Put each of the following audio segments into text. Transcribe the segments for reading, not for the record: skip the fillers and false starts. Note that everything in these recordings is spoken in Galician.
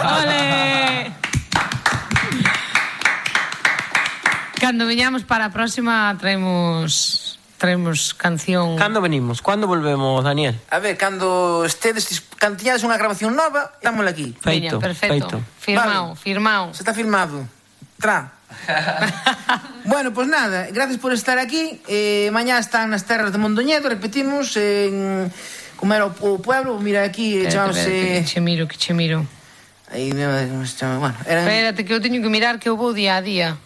Ole! Cando veñamos para a próxima traemos canción. Cando venimos? Cando volvemos, Daniel? A ver, cando tiñades unha grabación nova, estámosla aquí. Veña, perfecto. Firmao. Se está firmado. Bueno, pues nada, gracias por estar aquí. Mañá están nas terras de Mondoñedo, repetimos, como era o pueblo, mira aquí, chamase... Que che miro. Aí, bueno, Espérate, que eu teño que mirar que eu vou día a día.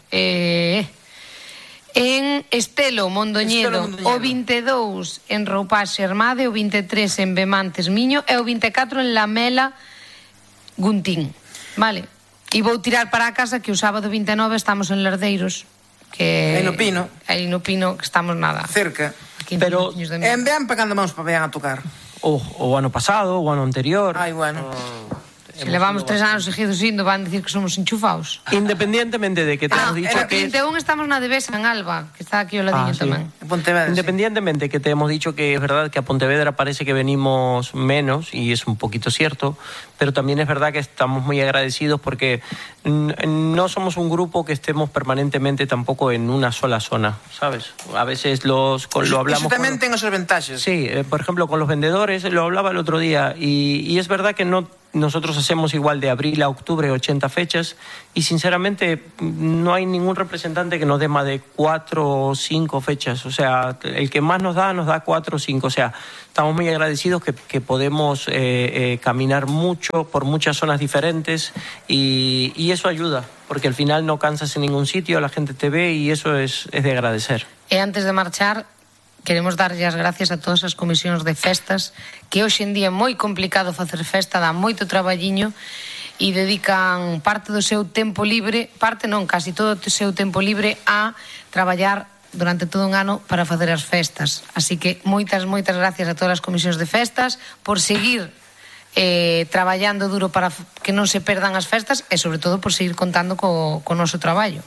En Estelo, Mondoñedo, o 22 en Roupaxe Armade, o 23 en Bemantes Miño e o 24 en Lamela Guntín. Vale. E vou tirar para a casa que o sábado 29 estamos en Lardeiros, que aí no Pino. Aí no Pino, que estamos nada cerca. Pero en Beam para cando vamos para Beam a tocar. O ano pasado, o ano anterior. Ai, bueno. Se levamos 3 anos seguidos indo, van dicir que somos enchufados. Independientemente de que te hemos dicho que... En 21 estamos na Devesa, en Alba, que está aquí ao ladinho tamén. En Pontevedra, independientemente que te hemos dicho que es verdad que a Pontevedra parece que venimos menos, y es un poquito cierto, pero también es verdad que estamos muy agradecidos porque no somos un grupo que estemos permanentemente tampoco en una sola zona, ¿sabes? A veces lo hablamos... Eso también tiene sus ventajas. Sí, por ejemplo, con los vendedores, lo hablaba el otro día, y es verdad que nosotros hacemos igual de abril a octubre 80 fechas y sinceramente no hay ningún representante que nos dé más de 4 o 5 fechas. O sea, el que más nos da 4 o 5. O sea, estamos muy agradecidos que podemos caminar mucho por muchas zonas diferentes y eso ayuda, porque al final no cansas en ningún sitio, la gente te ve y eso es de agradecer. E antes de marchar, queremos darlle as gracias a todas as comisións de festas, que hoxe en día é moi complicado facer festa, dá moito traballiño e dedican parte do seu tempo libre, casi todo o seu tempo libre a traballar durante todo un ano para facer as festas. Así que moitas gracias a todas as comisións de festas por seguir traballando duro para que non se perdan as festas e sobre todo por seguir contando co noso traballo.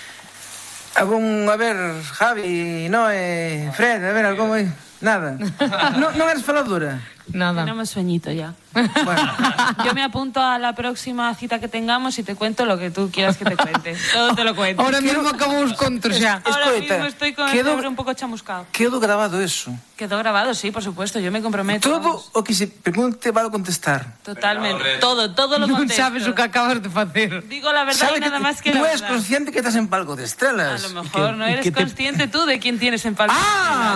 A ver, Javi, Fred, a ver, algo moi... Nada. ¿No eres faladora? Nada. Tenemos sueñito ya. Bueno. Yo me apunto a la próxima cita que tengamos y te cuento lo que tú quieras que te cuente. Todo te lo cuento. Ahora mismo acabo os contos xa. Ahora mismo estoy con el cerebro un poco chamuscado. Quedó grabado eso. Quedó grabado, sí, por supuesto. Yo me comprometo. Todo o que se pregunte va a contestar. Totalmente. Todo lo contesto. Non sabes o que acabas de facer. Digo la verdad y nada más que la verdad. Tú eres consciente que estás en Palco de Estrellas. A lo mejor no eres consciente tú de quién tienes en Palco de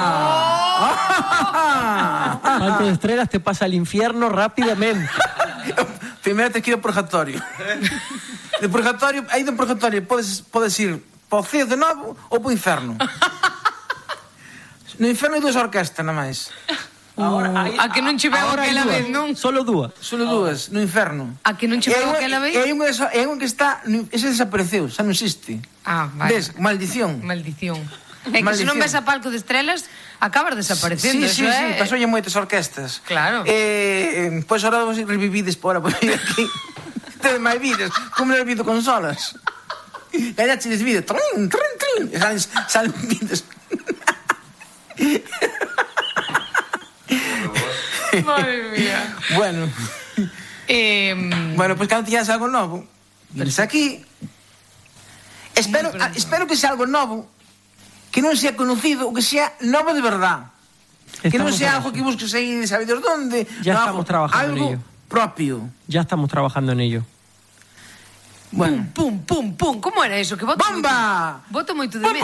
Estrellas. Palco de Estrellas te pasa al infierno rápidamente. Primeiro te quiero purgatorio. De purgatorio, aí do purgatorio podes ir para o ceo de novo ou para o inferno. No inferno hai 2 orquestas, nada máis. A que non che veo aquela vez, non? Solo dúas, no inferno. A que non che veo aquela vez? É un que está... Ese desapareceu, xa non existe. Vale. Ves, maldición. É que se non ves a Palco de Estrelas, acabas desaparecendo. Sí, pasoulle moitas orquestas. Claro. Pois ahora vos revivides por aquí. Tedes máis vidas, como non vido consolas. Gañaches vida, trin, salen vidas. Madre mía. Bueno, pois cando tiñas algo novo, vienes aquí. Espero que sea algo novo, que non sea conocido, o que sea novo de verdad. Que non sea algo que busques aí de sabidos dónde. Ya estamos trabajando en ello. Algo propio. Ya estamos trabajando en ello. Bueno. Pum. Como era eso? Que ¡Bomba! Voto moito de medo.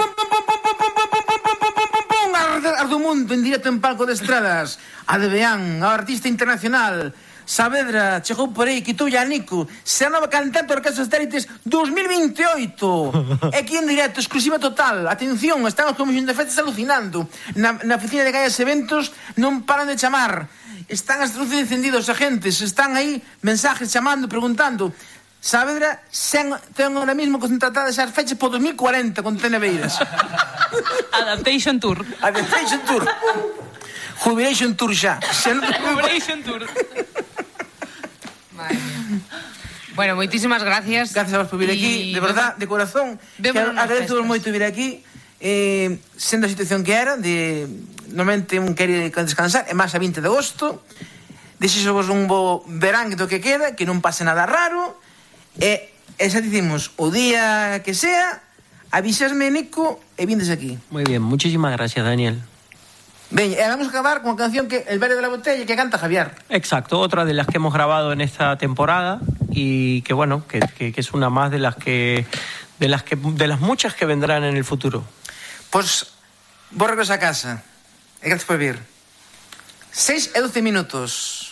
Ardo mundo en directo en Palco de Estradas. A de Beán, a artista internacional Saavedra, chegou por aí, quitoulle a Nico. Se a nova cantante da Orquestra Satélites 2028. É aquí en directo, exclusiva total. Atención, están os comisións de festas alucinando. Na oficina de Gaias Eventos non paran de chamar. Están as luces encendidas, os agentes. Están aí mensajes chamando, preguntando. Saavedra ten ahora mismo contratadas as fechas por 2040 con Tenebeiras. Adaptation Tour. Jubilation Tour xa. Jubilation Tour. Bueno, moitísimas gracias. Gracias a vos por vir aquí, de verdad, de corazón. Agradezo moito vir aquí, sendo a situación que era, normalmente un quere descansar, é máis a 20 de agosto. Desexo vos un bo verán do que queda, que non pase nada raro. E xa dicimos, o día que sea, avisasme, Nico, e vindes aquí. Muy bien, muchísimas gracias, Daniel. Veña, vamos a acabar con a canción que El Barrio de la Botella, que canta Javier. Exacto, otra de las que hemos grabado en esta temporada y que bueno, que es una más de las muchas que vendrán en el futuro. Pois, vos regreso a casa. E gracias por vir. 6 e 12 minutos.